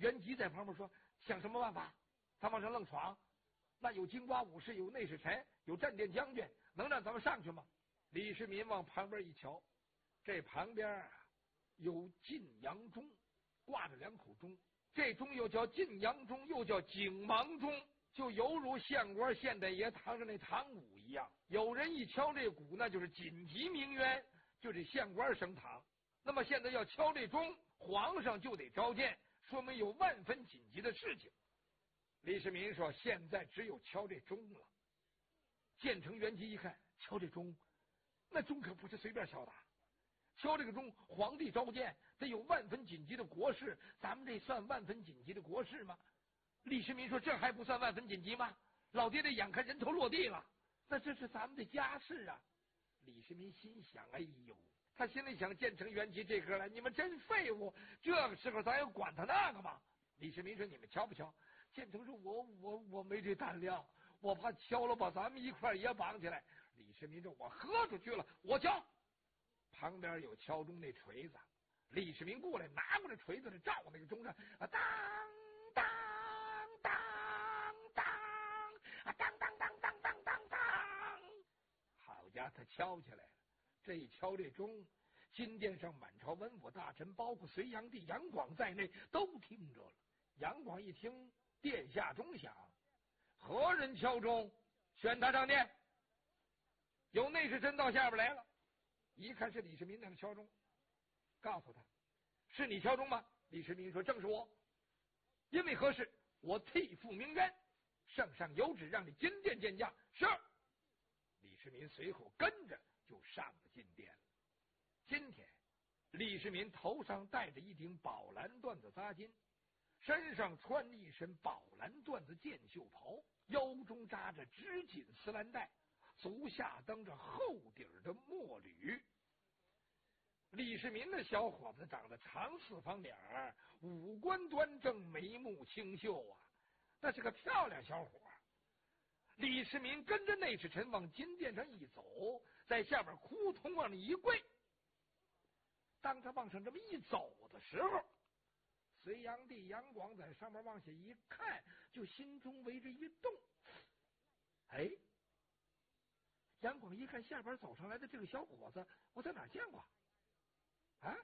袁吉在旁边说：“想什么办法？他往上愣闯，那有金瓜武士，有内侍臣，有战殿将军，能让咱们上去吗？”李世民往旁边一瞧，这旁边啊有晋阳钟，挂着2口钟，这钟又叫晋阳钟，又叫景芒钟，就犹如县官县太爷堂上那堂鼓一样。有人一敲这鼓，那就是紧急鸣冤，就这县官升堂。那么现在要敲这钟，皇上就得召见，说明有万分紧急的事情。李世民说：“现在只有敲这钟了。”建成元吉一看，敲这钟，那钟可不是随便敲的，敲这个钟，皇帝召见，得有万分紧急的国事，咱们这算万分紧急的国事吗？李世民说：“这还不算万分紧急吗？老爹这眼看人头落地了，那这是咱们的家事啊。”李世民心想：“哎呦！”他心里想：“建成元吉这哥来，你们真废物！这个时候咱要管他那个吗？”李世民说：“你们敲不敲？”建成说：“我没这胆量，我怕敲了把咱们一块也绑起来。”李世民说：“我喝出去了，我敲。”旁边有敲钟那锤子，李世民过来拿过来锤子，照那个钟上啊，当当当当啊，当当当当当当当，好家伙，他敲起来了。这一敲这钟，金殿上满朝文武大臣，包括隋炀帝杨广在内，都听着了。杨广一听殿下钟响，何人敲钟？宣他上殿。有内侍臣到下边来了，一看是李世民在那敲钟，告诉他：“是你敲钟吗？”李世民说：“正是我。因为何事？我替父鸣冤，圣上有旨让你金殿见驾。”是。李世民随后跟着就上了金殿了。今天李世民头上戴着一顶宝蓝缎子扎巾，身上穿一身宝蓝缎子箭袖袍，腰中扎着直锦丝蓝带，足下蹬着厚底的墨履。李世民的小伙子长得长四方脸，五官端正，眉目清秀啊，那是个漂亮小伙。李世民跟着内侍臣往金殿上一走，在下边扑通往里一跪。当他往上这么一走的时候，隋炀帝杨广在上面往下一看，就心中为之一动。哎，杨广一看下边走上来的这个小伙子，我在哪儿见过啊？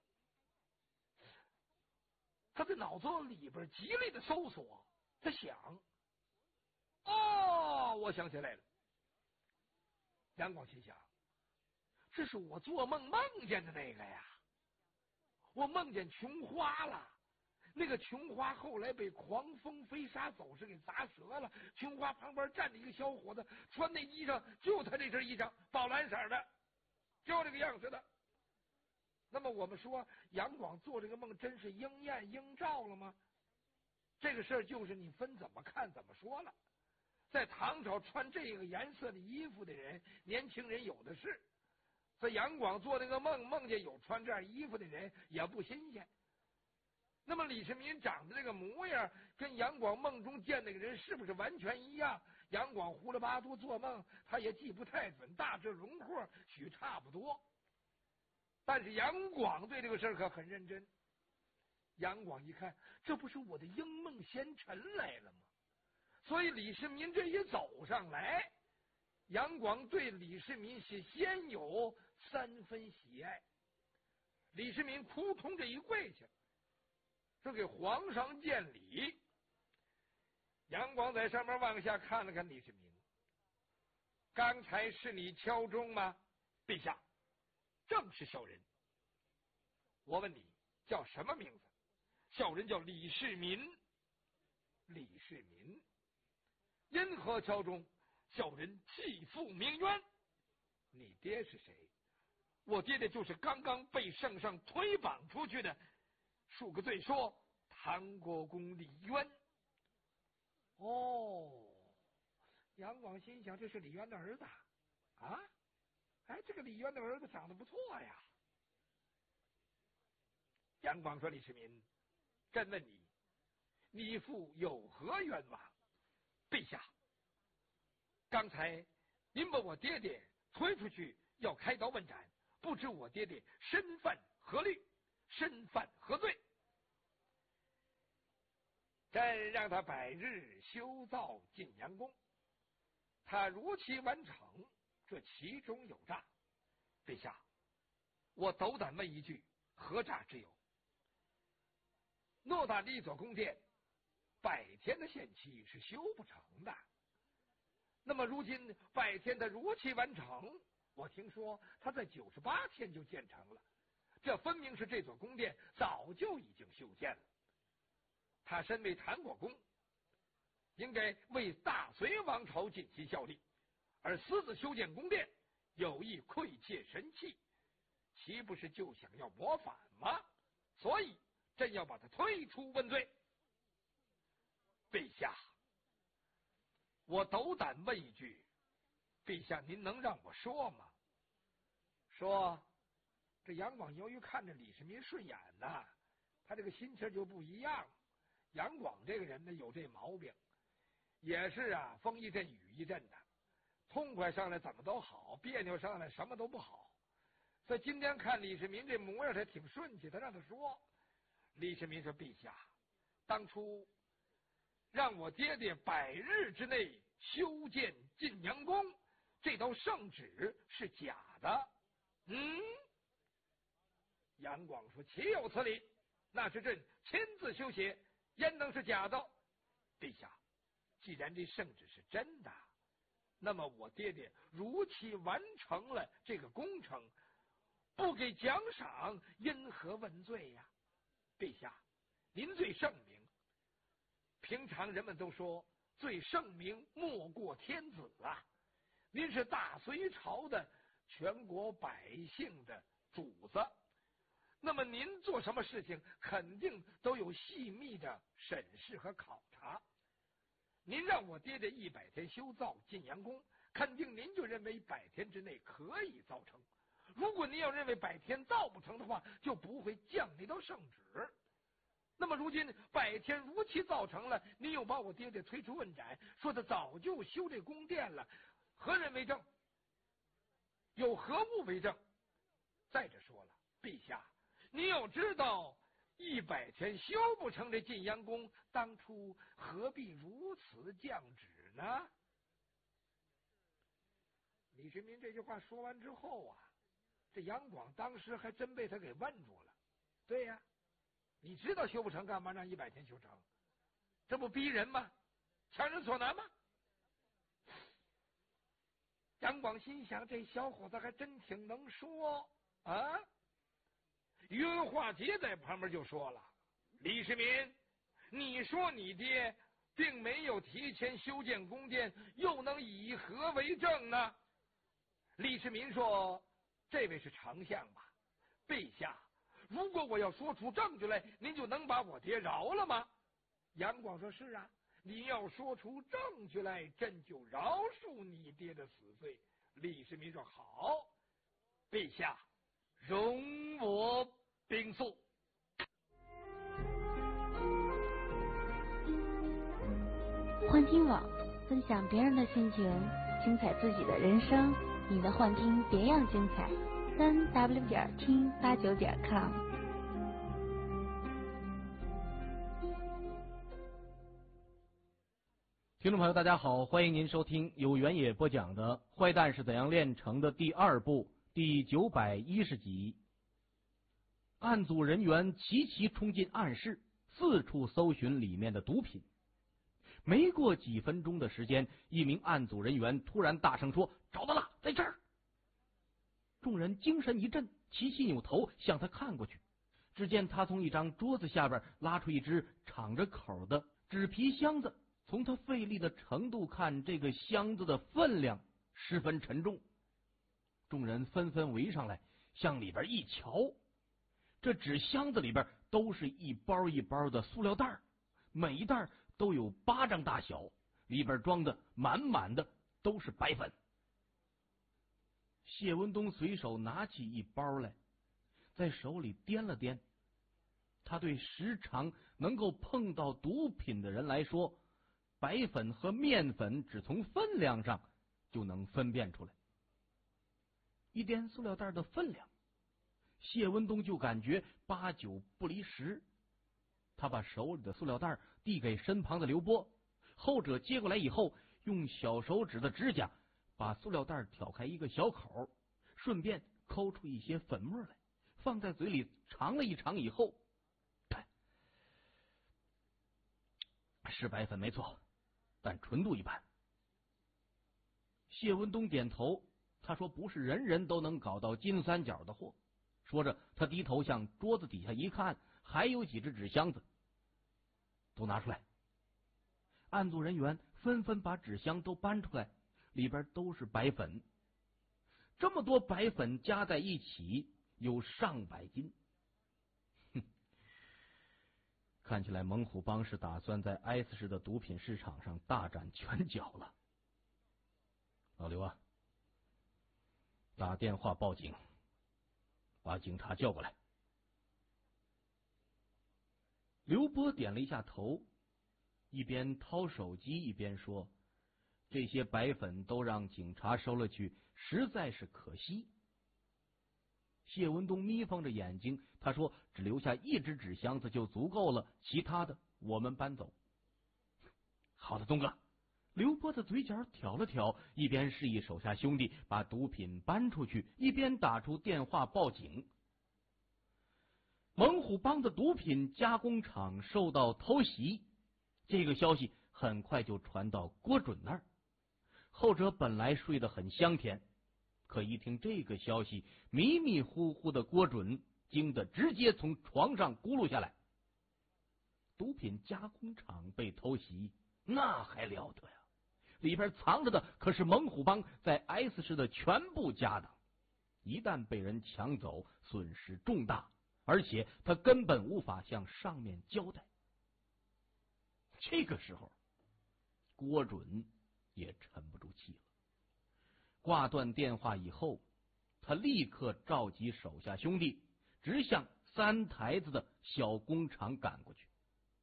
他在脑子里边极力的搜索，他想，哦，我想起来了。杨广心想，这是我做梦梦见的那个呀，我梦见琼花了。那个琼花后来被狂风飞沙走石给砸折了，琼花旁边站着一个小伙子，穿那衣裳就他这身衣裳，宝蓝色的，就这个样子的。那么我们说杨广做这个梦真是应验应照了吗？这个事儿就是你分怎么看怎么说了。在唐朝穿这个颜色的衣服的人，年轻人有的是。在杨广做那个梦，梦见有穿这样衣服的人也不新鲜。那么李世民长的这个模样跟杨广梦中见那个人是不是完全一样？杨广胡里八涂做梦，他也记不太准，大致轮廓许差不多。但是杨广对这个事儿可很认真。杨广一看，这不是我的英梦贤臣来了吗？所以李世民这一走上来，杨广对李世民是先有3分喜爱。李世民扑通这一跪下，说给皇上见礼。杨广在上面往下看了看李世民，刚才是你敲钟吗？陛下，正是小人。我问你叫什么名字？小人叫李世民。李世民，因何敲钟？小人替父鸣冤。你爹是谁？我爹爹就是刚刚被圣上推绑出去的，恕个罪说唐国公李渊。哦，杨广心想，这是李渊的儿子啊！哎，这个李渊的儿子长得不错呀。杨广说：“李世民，朕问你，你父有何冤枉？”陛下，刚才您把我爹爹推出去要开刀问斩，不知我爹爹身犯何律，身犯何罪？ 朕让他百日修造晋阳宫，他如期完成，这其中有诈。陛下，我斗胆问一句，何诈之有？偌大的一座宫殿，100天的限期是修不成的。那么如今100天他如期完成，我听说他在98天就建成了，这分明是这座宫殿早就已经修建了。他身为谭国公，应该为大隋王朝尽心效力，而私自修建宫殿，有意窥窃神器，岂不是就想要谋反吗？所以朕要把他推出问罪。陛下，我斗胆问一句，陛下您能让我说吗？说，这杨广由于看着李世民顺眼呐，他这个心情就不一样。杨广这个人呢，有这毛病，也是啊，风一阵雨一阵的，痛快上来怎么都好，别扭上来什么都不好。所以今天看李世民这模样，他挺顺气，他让他说。李世民说：“陛下，当初让我爹爹100日之内修建晋阳宫，这道圣旨是假的。”杨广说：“岂有此理！那是朕亲自修写，焉能是假的？陛下，既然这圣旨是真的，那么我爹爹如期完成了这个工程，不给奖赏，因何问罪呀？陛下，您最圣明，平常人们都说最圣明莫过天子啊，您是大隋朝的全国百姓的主子，那么您做什么事情肯定都有细密的审视和考察。您让我爹爹100天修造晋阳宫，肯定您就认为100天之内可以造成。如果您要认为100天造不成的话，就不会降那道圣旨。那么如今100天如期造成了，您又把我爹爹推出问斩，说他早就修这宫殿了，何人为证？有何物为证？再者说了，陛下，您要知道100天修不成这晋阳宫，当初何必如此降旨呢？李世民这句话说完之后啊，这杨广当时还真被他给问住了。对呀，你知道修不成，干嘛让100天修成？这不逼人吗？强人所难吗？杨广心想，这小伙子还真挺能说啊。于化节在旁边就说了：“李世民，你说你爹并没有提前修建宫殿，又能以何为证呢？”李世民说：“这位是丞相吧？陛下，如果我要说出证据来，您就能把我爹饶了吗？”杨广说：“是啊，你要说出证据来，朕就饶恕你爹的死罪。”李世民说：“好，陛下，容我禀诉。” 幻听网，分享别人的心情，精彩自己的人生。你的幻听别样精彩，3w.听89.com。 听众朋友大家好，欢迎您收听由原野播讲的《坏蛋是怎样炼成的》第2部第910集。案组人员齐齐冲进暗室，四处搜寻里面的毒品。没过几分钟的时间，一名案组人员突然大声说：“找到了，在这儿！”众人精神一振，齐齐扭头向他看过去。只见他从一张桌子下边拉出一只敞着口的纸皮箱子，从他费力的程度看，这个箱子的分量十分沉重。众人纷纷围上来，向里边一瞧，这纸箱子里边都是一包一包的塑料袋，每一袋都有巴掌大小，里边装的满满的都是白粉。谢文东随手拿起一包来，在手里掂了掂。他对时常能够碰到毒品的人来说，白粉和面粉只从分量上就能分辨出来。一掂塑料袋的分量，谢文东就感觉8、9不离10。 他把手里的塑料袋递给身旁的刘波，后者接过来以后，用小手指的指甲把塑料袋挑开一个小口，顺便抠出一些粉末来，放在嘴里尝了一尝以后，是白粉没错，但纯度一般。谢文东点头，他说不是人人都能搞到金三角的货。说着，他低头向桌子底下一看，还有几只纸箱子，都拿出来。案组人员纷纷把纸箱都搬出来，里边都是白粉。这么多白粉加在一起有上百斤。看起来猛虎帮是打算在 S 市的毒品市场上大展拳脚了。老刘啊，打电话报警，把警察叫过来。刘波点了一下头，一边掏手机一边说：“这些白粉都让警察收了去，实在是可惜。”谢文东眯缝着眼睛，他说：“只留下一只纸箱子就足够了，其他的我们搬走。”好的，东哥。刘波的嘴角挑了挑，一边示意手下兄弟把毒品搬出去，一边打出电话报警。猛虎帮的毒品加工厂受到偷袭，这个消息很快就传到郭准那儿。后者本来睡得很香甜，可一听这个消息，迷迷糊糊的郭准惊得直接从床上咕噜下来。毒品加工厂被偷袭，那还了得呀！里边藏着的可是猛虎帮在 S 市的全部家当，一旦被人抢走，损失重大，而且他根本无法向上面交代。这个时候，郭准也沉不住气了。挂断电话以后，他立刻召集手下兄弟，直向三台子的小工厂赶过去。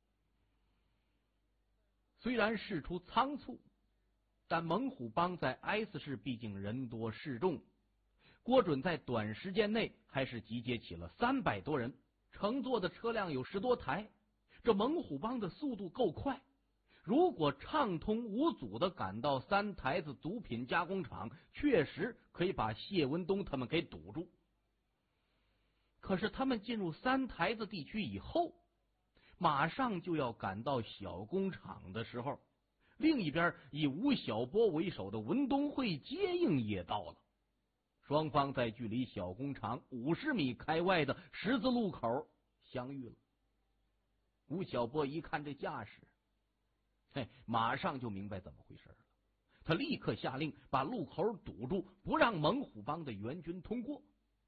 虽然事出仓促，但猛虎帮在 S 市毕竟人多势众，郭准在短时间内还是集结起了300多人，乘坐的车辆有10多台。这猛虎帮的速度够快，如果畅通无阻的赶到三台子毒品加工厂，确实可以把谢文东他们给堵住。可是他们进入三台子地区以后，马上就要赶到小工厂的时候，另一边以吴晓波为首的文东会接应也到了。双方在距离小工厂50米开外的十字路口相遇了。吴晓波一看这架势，马上就明白怎么回事了。他立刻下令把路口堵住，不让猛虎帮的援军通过。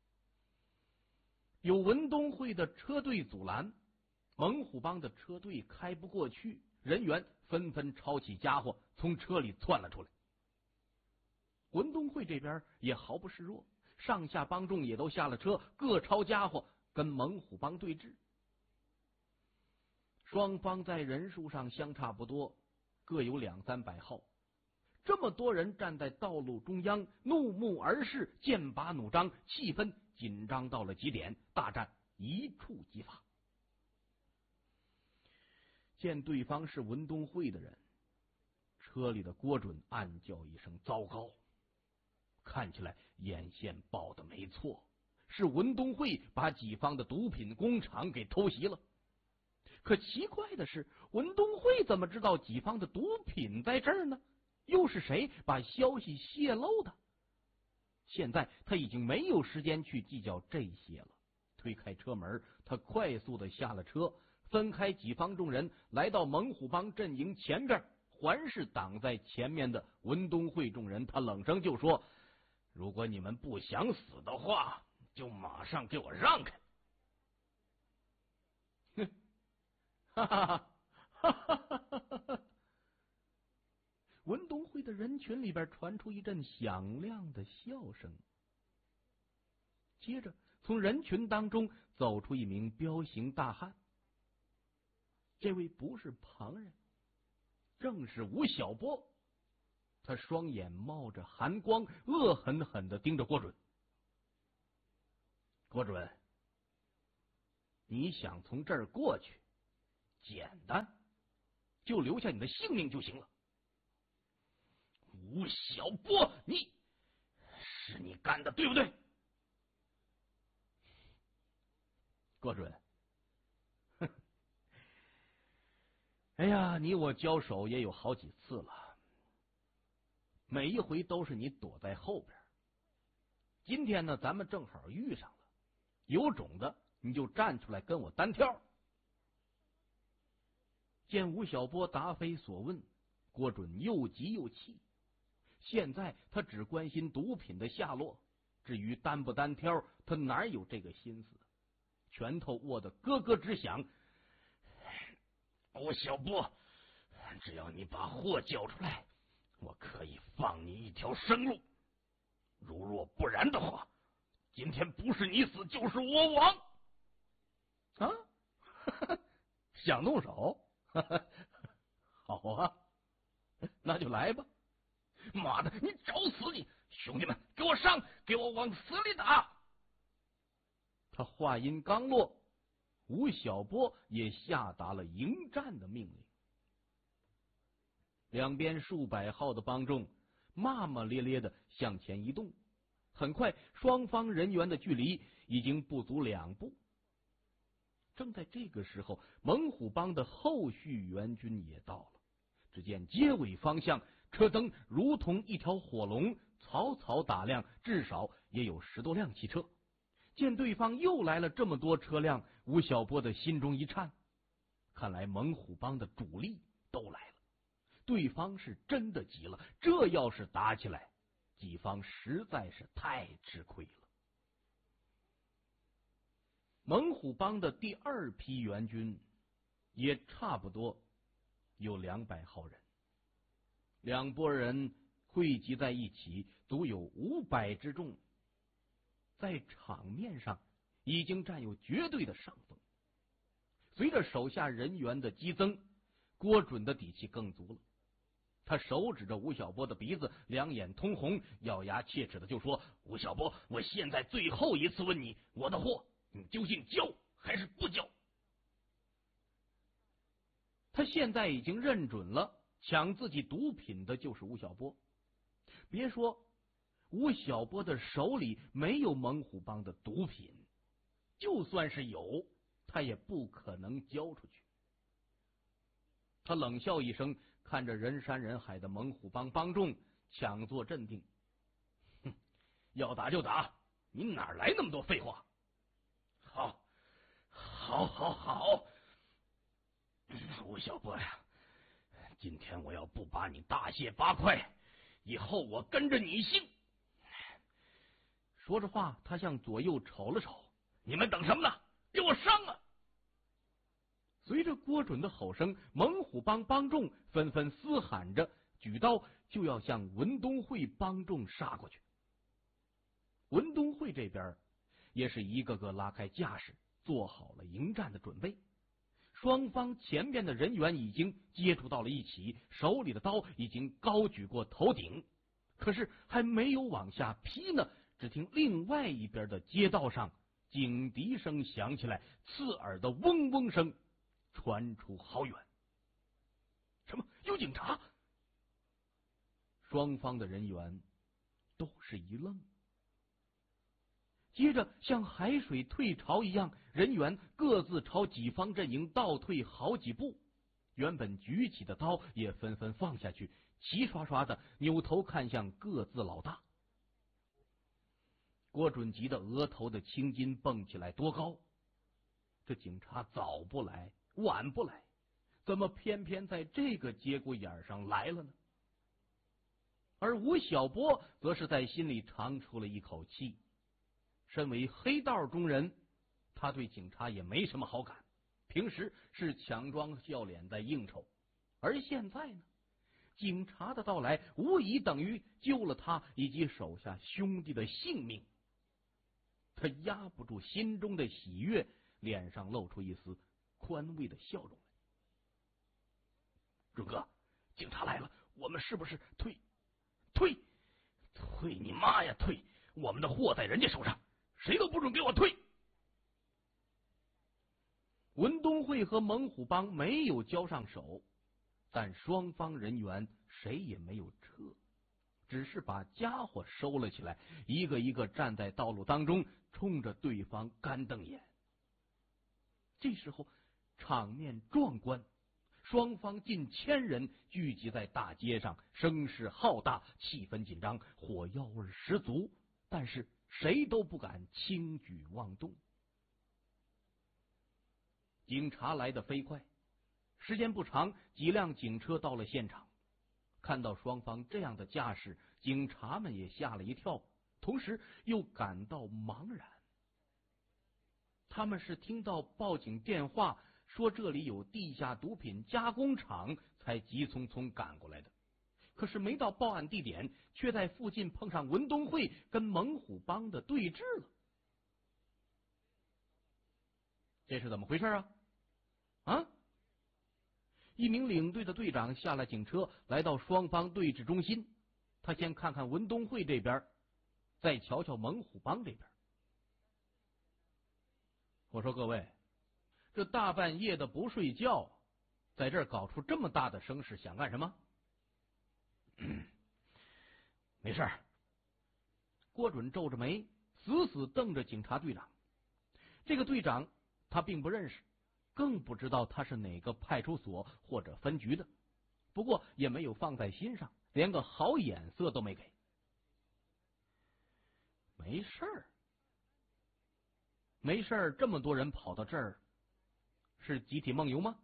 有文东会的车队阻拦，猛虎帮的车队开不过去，人员纷纷抄起家伙从车里窜了出来。文东会这边也毫不示弱，上下帮众也都下了车，各抄家伙跟猛虎帮对峙。双方在人数上相差不多，各有200-300号。这么多人站在道路中央，怒目而视，剑拔弩张，气氛紧张到了极点，大战一触即发。见对方是文东会的人，车里的郭准暗叫一声糟糕，看起来眼线报的没错，是文东会把己方的毒品工厂给偷袭了。可奇怪的是，文东会怎么知道己方的毒品在这儿呢？又是谁把消息泄露的？现在他已经没有时间去计较这些了。推开车门，他快速的下了车，分开己方众人，来到猛虎帮阵营前边，环视挡在前面的文东会众人，他冷声就说：“如果你们不想死的话，就马上给我让开！”哼，哈哈哈哈哈哈！文东会的人群里边传出一阵响亮的笑声，接着从人群当中走出一名彪形大汉。这位不是旁人，正是吴晓波。他双眼冒着寒光，恶狠狠地盯着郭准。郭准，你想从这儿过去， 简单，就留下你的性命就行了。吴小波，是你干的，对不对？郭准，哎呀，你我交手也有好几次了，每一回都是你躲在后边。今天呢，咱们正好遇上了，有种的你就站出来跟我单挑。见吴晓波答非所问，郭准又急又气。现在他只关心毒品的下落，至于单不单挑，他哪有这个心思？拳头握得咯咯直响。吴晓波，只要你把货交出来，我可以放你一条生路。如若不然的话，今天不是你死就是我亡。啊，想动手？好啊，那就来吧。妈的，你找死你！兄弟们，给我上，给我往死里打！他话音刚落，吴晓波也下达了迎战的命令。两边数百号的帮众骂骂咧咧的向前移动，很快双方人员的距离已经不足2步。正在这个时候，猛虎帮的后续援军也到了。只见街尾方向车灯如同一条火龙，草草打量，至少也有10多辆汽车。见对方又来了这么多车辆，吴晓波的心中一颤，看来猛虎帮的主力都来了，对方是真的急了，这要是打起来，己方实在是太吃亏了。猛虎帮的第2批援军也差不多有200号人，两拨人汇集在一起，足有500之众，在场面上已经占有绝对的上风。随着手下人员的激增，郭准的底气更足了。他手指着吴晓波的鼻子，两眼通红，咬牙切齿的就说：吴晓波，我现在最后一次问你，我的货你究竟交还是不交？他现在已经认准了抢自己毒品的就是吴晓波。别说吴晓波的手里没有猛虎帮的毒品，就算是有，他也不可能交出去。他冷笑一声，看着人山人海的猛虎帮帮众，强作镇定：哼，要打就打，你哪来那么多废话？好，吴晓波呀，今天我要不把你大卸八块，以后我跟着你姓。说着话，他向左右瞅了瞅，你们等什么呢？给我上啊！随着郭准的吼声，猛虎帮帮众纷纷嘶喊着，举刀就要向文东会帮众杀过去。文东会这边也是一个个拉开架势，做好了迎战的准备。双方前边的人员已经接触到了一起，手里的刀已经高举过头顶，可是还没有往下劈呢，只听另外一边的街道上警笛声响起来，刺耳的嗡嗡声传出好远。什么？有警察？双方的人员都是一愣，接着像海水退潮一样，人员各自朝己方阵营倒退好几步，原本举起的刀也纷纷放下去，齐刷刷的扭头看向各自老大。郭准急的额头的青筋蹦起来，多高？这警察早不来晚不来，怎么偏偏在这个节骨眼上来了呢？而吴晓波则是在心里长出了一口气。身为黑道中人，他对警察也没什么好感，平时是强装笑脸在应酬，而现在呢，警察的到来无疑等于救了他以及手下兄弟的性命。他压不住心中的喜悦，脸上露出一丝宽慰的笑容来。润哥，警察来了，我们是不是退你妈呀，退！我们的货在人家手上，谁都不准给我退！ 文东会和猛虎帮没有交上手，但双方人员谁也没有撤，只是把家伙收了起来，一个一个站在道路当中，冲着对方干瞪眼。这时候场面壮观，双方近1000人聚集在大街上，声势浩大，气氛紧张，火药味十足，但是谁都不敢轻举妄动。警察来得飞快，时间不长，几辆警车到了现场。看到双方这样的架势，警察们也吓了一跳，同时又感到茫然。他们是听到报警电话说这里有地下毒品加工厂，才急匆匆赶过来的。可是没到报案地点，却在附近碰上文东会跟猛虎帮的对峙了。这是怎么回事啊？一名领队的队长下了警车，来到双方对峙中心。他先看看文东会这边，再瞧瞧猛虎帮这边。我说各位，这大半夜的不睡觉，在这儿搞出这么大的声势，想干什么？没事。郭准皱着眉，死死瞪着警察队长。这个队长他并不认识，更不知道他是哪个派出所或者分局的，不过也没有放在心上，连个好眼色都没给。没事儿，没事儿，这么多人跑到这儿，是集体梦游吗？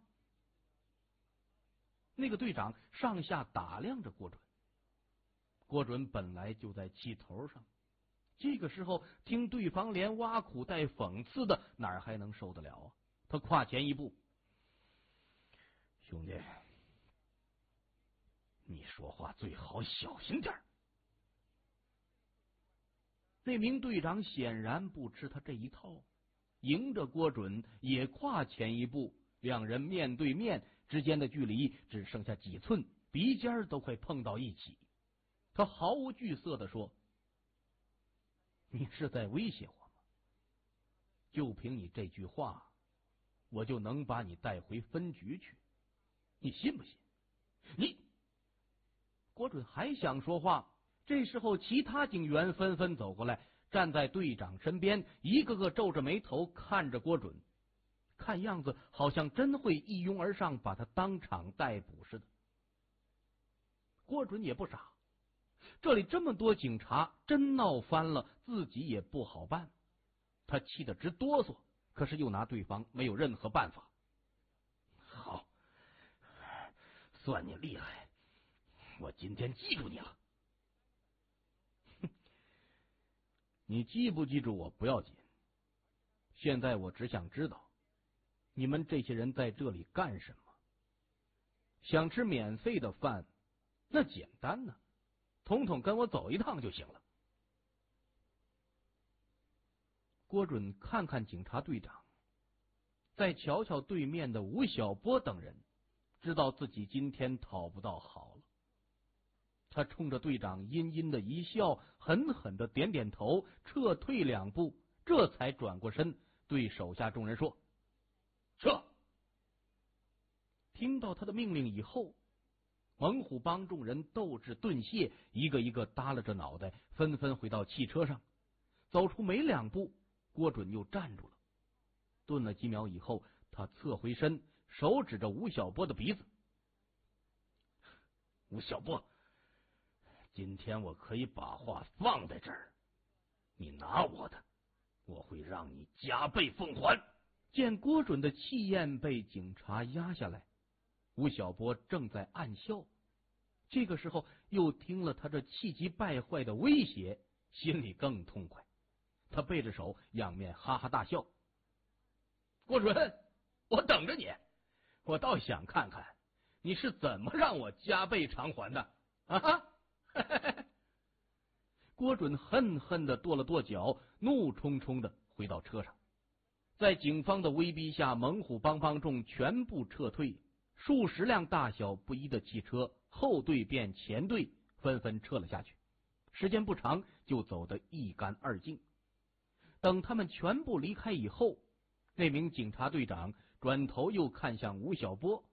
那个队长上下打量着郭准。郭准本来就在气头上，这个时候听对方连挖苦带讽刺的，哪儿还能受得了啊？他跨前一步：兄弟，你说话最好小心点。那名队长显然不吃他这一套，迎着郭准也跨前一步，两人面对面，之间的距离只剩下几寸，鼻尖都快碰到一起。他毫无惧色地说：你是在威胁我吗？就凭你这句话，我就能把你带回分局去，你信不信？你……郭准还想说话，这时候其他警员纷纷走过来，站在队长身边，一个个皱着眉头看着郭准，看样子好像真会一拥而上把他当场逮捕似的。郭准也不傻，这里这么多警察，真闹翻了，自己也不好办。他气得直哆嗦，可是又拿对方没有任何办法。好，算你厉害，我今天记住你了。你记不记住我不要紧，现在我只想知道，你们这些人在这里干什么？想吃免费的饭，那简单呢，统统跟我走一趟就行了。郭准看看警察队长，再瞧瞧对面的吴晓波等人，知道自己今天讨不到好了。他冲着队长阴阴的一笑，狠狠的点点头，撤退2步，这才转过身对手下众人说：撤！听到他的命令以后，猛虎帮众人斗志顿泄，一个一个耷拉着脑袋，纷纷回到汽车上。走出没2步，郭准又站住了，顿了几秒以后，他侧回身，手指着吴晓波的鼻子：吴晓波，今天我可以把话放在这儿，你拿我的，我会让你加倍奉还。见郭准的气焰被警察压下来，吴晓波正在暗笑，这个时候又听了他这气急败坏的威胁，心里更痛快。他背着手，仰面哈哈大笑：郭准，我等着你，我倒想看看你是怎么让我加倍偿还的啊！郭准恨恨的跺了跺脚，怒冲冲的回到车上。在警方的威逼下，猛虎帮众全部撤退，数十辆大小不一的汽车后队变前队，纷纷撤了下去。时间不长，就走得一干二净。等他们全部离开以后，那名警察队长转头又看向吴晓波，